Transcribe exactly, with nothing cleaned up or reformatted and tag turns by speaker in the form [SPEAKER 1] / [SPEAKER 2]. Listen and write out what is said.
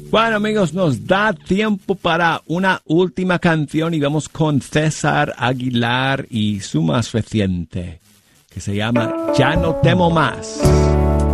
[SPEAKER 1] Bueno, amigos, nos da tiempo para una última canción y vamos con César Aguilar y su más reciente, que se llama Ya no temo más.